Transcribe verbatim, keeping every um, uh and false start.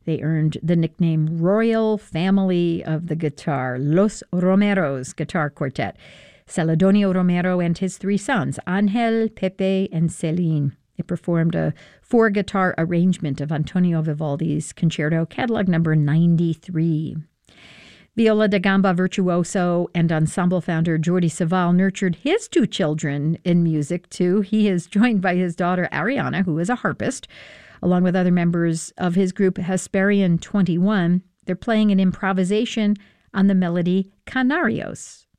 They earned the nickname Royal Family of the Guitar, Los Romeros Guitar Quartet. Celedonio Romero and his three sons, Angel, Pepe, and Celine. They performed a four-guitar arrangement of Antonio Vivaldi's Concerto, catalog number ninety-three. Viola da Gamba virtuoso and ensemble founder Jordi Savall nurtured his two children in music, too. He is joined by his daughter Ariana, who is a harpist, along with other members of his group Hesperian twenty-one. They're playing an improvisation on the melody Canarios.